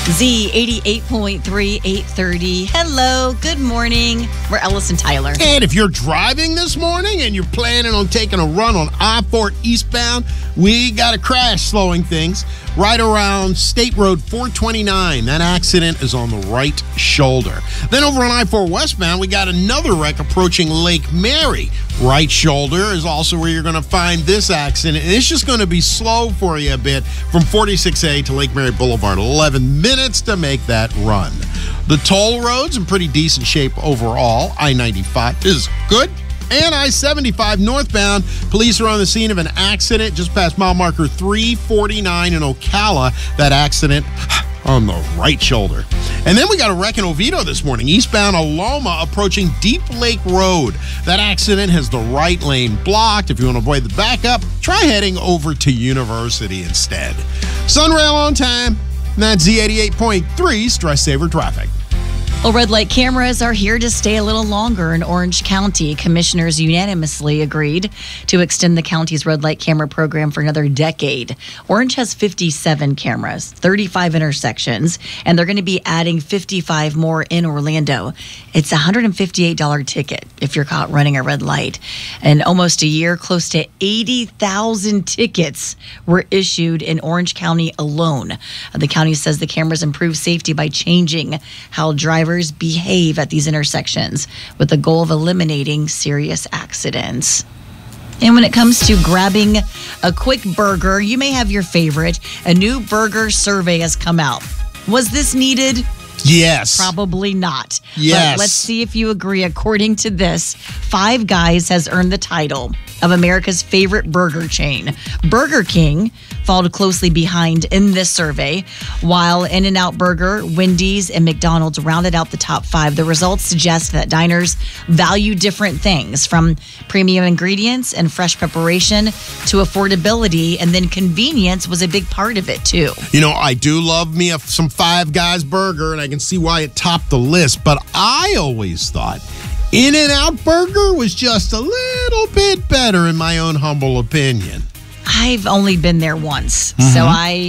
Z 88.3, 830. Hello, good morning. We're Ellis and Tyler. And if you're driving this morning and you're planning on taking a run on I-4 eastbound, we got a crash slowing things right around State Road 429. That accident is on the right shoulder. Then over on I-4 westbound, we got another wreck approaching Lake Mary. Right shoulder is also where you're going to find this accident. And it's just going to be slow for you a bit from 46A to Lake Mary Boulevard. 11 minutes to make that run. The toll road's in pretty decent shape overall. I-95 is good. And I-75 northbound, police are on the scene of an accident just past mile marker 349 in Ocala. That accident on the right shoulder. And then we got a wreck in Oviedo this morning, eastbound Aloma approaching Deep Lake Road. That accident has the right lane blocked. If you want to avoid the backup, try heading over to University instead. Sunrail on time. That's Z88.3 Stress Saver Traffic. Well, red light cameras are here to stay a little longer in Orange County. Commissioners unanimously agreed to extend the county's red light camera program for another decade. Orange has 57 cameras, 35 intersections, and they're going to be adding 55 more in Orlando. It's a $158 ticket if you're caught running a red light. And almost a year, close to 80,000 tickets were issued in Orange County alone. The county says the cameras improve safety by changing how drivers behave at these intersections with the goal of eliminating serious accidents. And when it comes to grabbing a quick burger, you may have your favorite. A new burger survey has come out. Was this needed? Yes. Probably not. Yes. But let's see if you agree. According to this, Five Guys has earned the title of America's favorite burger chain. Burger King followed closely behind in this survey, while In-N-Out Burger, Wendy's, and McDonald's rounded out the top five. The results suggest that diners value different things, from premium ingredients and fresh preparation to affordability, and then convenience was a big part of it, too. You know, I do love me some Five Guys burger, and I can see why it topped the list, but I always thought In-N-Out Burger was just a little bit better, in my own humble opinion. I've only been there once, so I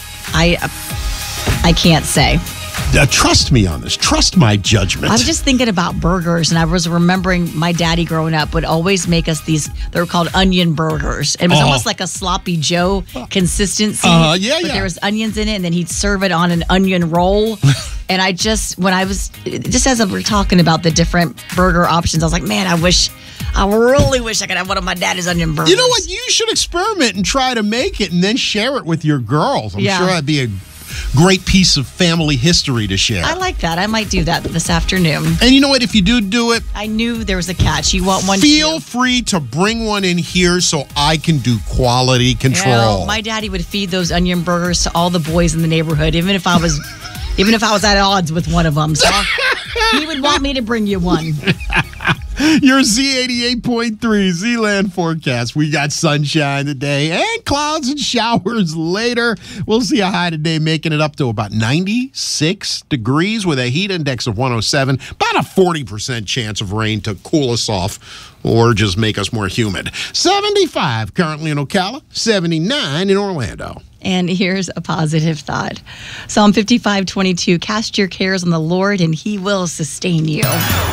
can't say. Trust me on this. Trust my judgment. I was just thinking about burgers, and I was remembering my daddy growing up would always make us these, they were called onion burgers. It was almost like a Sloppy Joe consistency. But there was onions in it, and then he'd serve it on an onion roll. And just as we're talking about the different burger options, I was like, man, I really wish I could have one of my daddy's onion burgers. You know what? You should experiment and try to make it and then share it with your girls. I'm sure that'd be a great piece of family history to share. I like that. I might do that this afternoon. And you know what? If you do it, I knew there was a catch. You want one? Feel free to bring one in here so I can do quality control. Well, my daddy would feed those onion burgers to all the boys in the neighborhood, even if I was at odds with one of them. So he would want me to bring you one. Your Z88.3 Z-Land forecast. We got sunshine today and clouds and showers later. We'll see a high today making it up to about 96 degrees with a heat index of 107. About a 40% chance of rain to cool us off or just make us more humid. 75 currently in Ocala, 79 in Orlando. And here's a positive thought. Psalm 55:22, cast your cares on the Lord and he will sustain you.